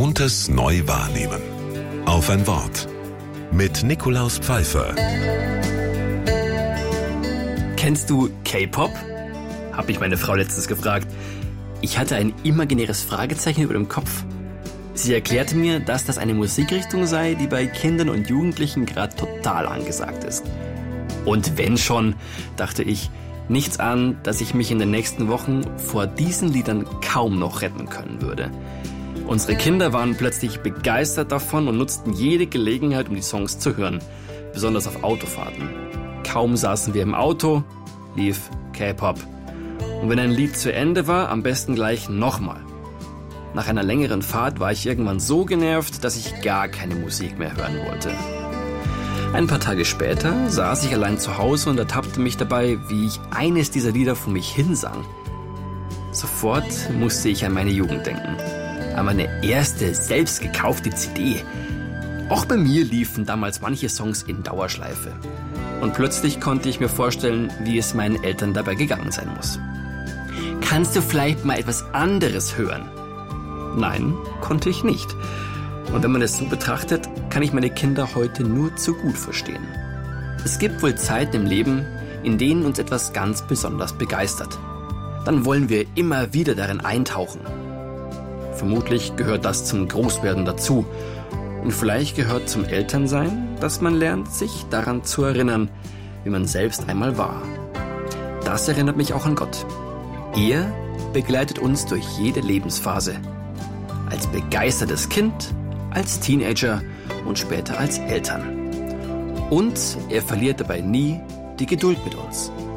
Gewohntes neu wahrnehmen. Auf ein Wort. Mit Nikolaus Pfeiffer. Kennst du K-Pop? Hab ich meine Frau letztens gefragt. Ich hatte ein imaginäres Fragezeichen über dem Kopf. Sie erklärte mir, dass das eine Musikrichtung sei, die bei Kindern und Jugendlichen gerade total angesagt ist. Und wenn schon, dachte ich, nichts an, dass ich mich in den nächsten Wochen vor diesen Liedern kaum noch retten können würde. Unsere Kinder waren plötzlich begeistert davon und nutzten jede Gelegenheit, um die Songs zu hören, besonders auf Autofahrten. Kaum saßen wir im Auto, lief K-Pop. Und wenn ein Lied zu Ende war, am besten gleich nochmal. Nach einer längeren Fahrt war ich irgendwann so genervt, dass ich gar keine Musik mehr hören wollte. Ein paar Tage später saß ich allein zu Hause und ertappte mich dabei, wie ich eines dieser Lieder vor mich hinsang. Sofort musste ich an meine Jugend denken, an meine erste selbst gekaufte CD. Auch bei mir liefen damals manche Songs in Dauerschleife. Und plötzlich konnte ich mir vorstellen, wie es meinen Eltern dabei gegangen sein muss. Kannst du vielleicht mal etwas anderes hören? Nein, konnte ich nicht. Und wenn man es so betrachtet, kann ich meine Kinder heute nur zu gut verstehen. Es gibt wohl Zeiten im Leben, in denen uns etwas ganz besonders begeistert. Dann wollen wir immer wieder darin eintauchen. Vermutlich gehört das zum Großwerden dazu. Und vielleicht gehört zum Elternsein, dass man lernt, sich daran zu erinnern, wie man selbst einmal war. Das erinnert mich auch an Gott. Er begleitet uns durch jede Lebensphase. Als begeistertes Kind, als Teenager und später als Eltern. Und er verliert dabei nie die Geduld mit uns.